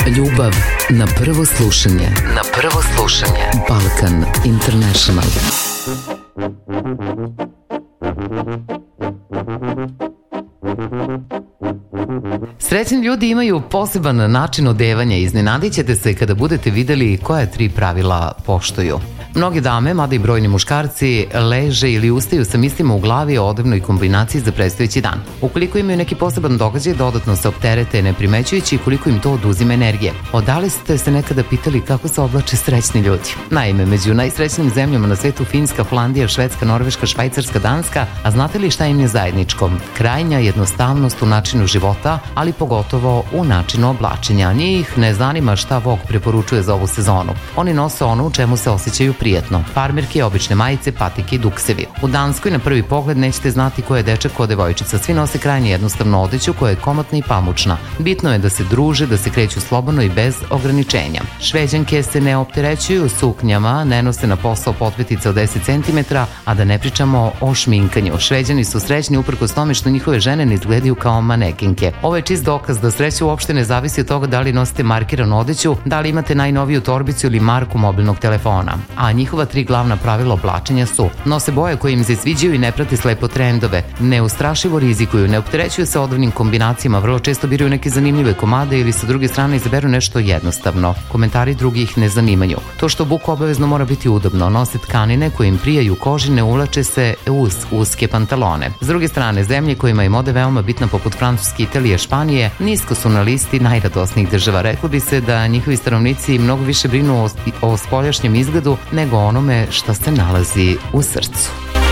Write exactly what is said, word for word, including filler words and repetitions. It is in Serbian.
Ljubav na prvo slušanje. Na prvo slušanje. Balkan International. Srećni ljudi imaju poseban način odevanja. Iznenadit ćete se kada budete videli koja tri pravila poštuju. Mnoge dame, mada i brojni muškarci, leže ili ustaju sa mislima u glavi o odevnoj kombinaciji za predstojeći dan. Ukoliko imaju neki poseban događaj, dodatno se opterete ne primećujući koliko im to oduzima energije. Odali ste se nekada pitali kako se oblače srećni ljudi? Naime, među najsrećnijim zemljama na svetu Finska, Holandija, Švedska, Norveška, Švajcarska, Danska, a znate li šta im je zajedničko? Krajnja jednostavnost u načinu života, ali pogotovo u načinu oblačenja. Njih ne zanima šta Vogue preporučuje za ovu sezonu. Oni nose ono u čemu se osjećaju prijetno. Farmerke, obične majice, patike i duksevi. U Danskoj na prvi pogled nećete znati ko je dečak, ko devojčica. Svi nose krajnje jednostavnu odeću koja je komotna i pamučna. Bitno je da se druže, da se kreću slobodno i bez ograničenja. Šveđanke se ne opterećuju suknjama, ne nose na posao potpetice od deset centimetara, a da ne pričamo o šminkanju. Šveđani su srećni uprkos tome što njihove žene ne izgledaju kao manekinke. Ovo je čist dokaz da sreća uopšte ne zavisi od toga da li nosite markiranu odeću, da li imate najnoviju torbicu ili marku mobilnog telefona. A njihova tri glavna pravila oblačenja su: nose boje koje im se sviđaju i ne prate slepo trendove, neustrašivo rizikuju, ne opterećuju se odavnim kombinacijama, vrlo često biraju neke zanimljive komade ili sa druge strane izaberu nešto jednostavno. Komentari drugih ne zanimaju. To što obuku obavezno mora biti udobno, nose tkanine koje im prijaju koži, ne uvlače se uz uske pantalone. S druge strane, zemlje kojima je moda veoma bitna poput Francuske, Italije, Španije, nisko su na listi najradosnijih država. Reklo bi se da njihovi stanovnici mnogo više brinu o, o spoljašnjem izgledu nego onome što se nalazi u srcu.